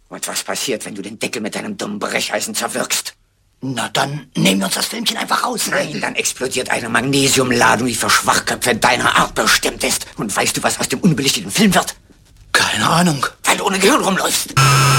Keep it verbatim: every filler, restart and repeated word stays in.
Und was passiert, wenn du den Deckel mit deinem dummen Brecheisen zerwirkst? Na, dann nehmen wir uns das Filmchen einfach raus. Nein, dann explodiert eine Magnesiumladung, die für Schwachköpfe deiner Art bestimmt ist. Und weißt du, was aus dem unbelichteten Film wird? Keine Ahnung. Weil du ohne Gehirn rumläufst.